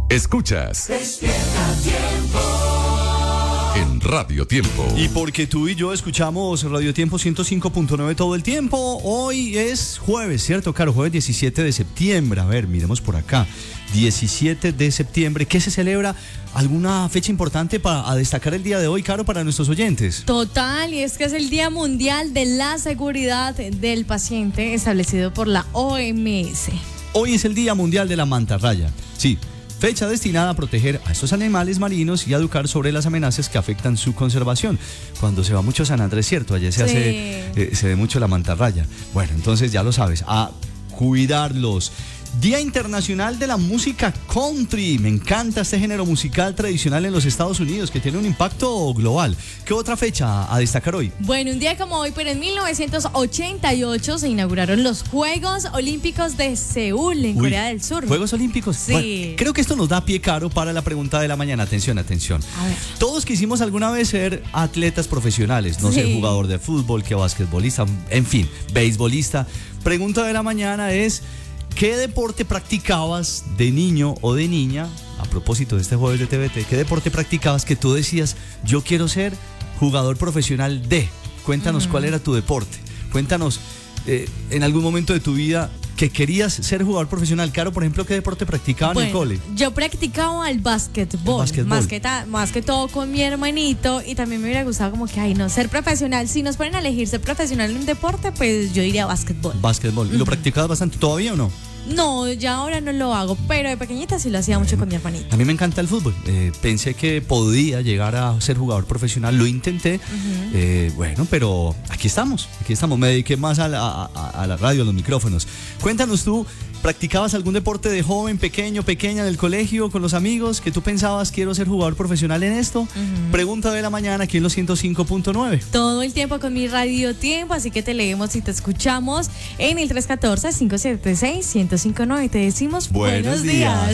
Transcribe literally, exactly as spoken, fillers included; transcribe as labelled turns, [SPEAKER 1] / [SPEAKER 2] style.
[SPEAKER 1] Escuchas
[SPEAKER 2] Despierta Tiempo
[SPEAKER 1] en Radio Tiempo.
[SPEAKER 3] Y porque tú y yo escuchamos Radio Tiempo ciento cinco punto nueve todo el tiempo, hoy es jueves, ¿cierto, Caro? Jueves diecisiete de septiembre. A ver, miremos por acá. diecisiete de septiembre. ¿Qué se celebra? ¿Alguna fecha importante para a destacar el día de hoy, Caro, para nuestros oyentes?
[SPEAKER 4] Total, y es que es el Día Mundial de la Seguridad del Paciente, establecido por la O M S.
[SPEAKER 3] Hoy es el Día Mundial de la Mantarraya. Sí. Fecha destinada a proteger a estos animales marinos y a educar sobre las amenazas que afectan su conservación. Cuando se va mucho a San Andrés, ¿cierto? Allá se
[SPEAKER 4] Sí.
[SPEAKER 3] hace, eh, se ve mucho la mantarraya. Bueno, entonces ya lo sabes, a cuidarlos. Día Internacional de la Música Country. Me encanta este género musical tradicional en los Estados Unidos que tiene un impacto global. ¿Qué otra fecha a destacar hoy?
[SPEAKER 4] Bueno, un día como hoy, pero en mil novecientos ochenta y ocho se inauguraron los Juegos Olímpicos de Seúl, en
[SPEAKER 3] Uy,
[SPEAKER 4] Corea del Sur.
[SPEAKER 3] ¿Juegos Olímpicos?
[SPEAKER 4] Sí.
[SPEAKER 3] Bueno, creo que esto nos da pie, Caro, para la pregunta de la mañana. Atención, atención.
[SPEAKER 4] A ver.
[SPEAKER 3] Todos quisimos alguna vez ser atletas profesionales. No
[SPEAKER 4] Sí.
[SPEAKER 3] sé, jugador de fútbol, que basquetbolista, en fin, beisbolista. Pregunta de la mañana es: ¿qué deporte practicabas de niño o de niña? A propósito de este jueves de T V T, ¿qué deporte practicabas que tú decías, yo quiero ser jugador profesional de? Cuéntanos uh-huh. cuál era tu deporte. Cuéntanos eh, en algún momento de tu vida que querías ser jugador profesional. Caro, por ejemplo, ¿qué deporte practicaba
[SPEAKER 4] Bueno,
[SPEAKER 3] en el cole?
[SPEAKER 4] yo practicaba el básquetbol,
[SPEAKER 3] El básquetbol.
[SPEAKER 4] Más, que ta- más que todo con mi hermanito, y también me hubiera gustado como que, ay, no, ser profesional. Si nos ponen a elegir ser profesional en un deporte, pues yo diría básquetbol.
[SPEAKER 3] Básquetbol. ¿Y lo
[SPEAKER 4] Uh-huh.
[SPEAKER 3] practicabas bastante todavía o no?
[SPEAKER 4] No, ya ahora no lo hago, pero de pequeñita sí lo hacía mucho con mi hermanito.
[SPEAKER 3] A mí me encanta el fútbol. Eh, pensé que podía llegar a ser jugador profesional. Lo intenté. Uh-huh. Eh, bueno, pero aquí estamos. Aquí estamos. Me dediqué más a la, a, a la radio, a los micrófonos. Cuéntanos tú, ¿practicabas algún deporte de joven, pequeño, pequeña en el colegio, con los amigos, que tú pensabas, quiero ser jugador profesional en esto? Uh-huh. Pregunta de la mañana aquí en los ciento cinco punto nueve.
[SPEAKER 4] Todo el tiempo con mi Radio Tiempo, así que te leemos y te escuchamos en el tres uno cuatro, cinco siete seis, uno cero cinco nueve. Te decimos buenos, buenos días. días.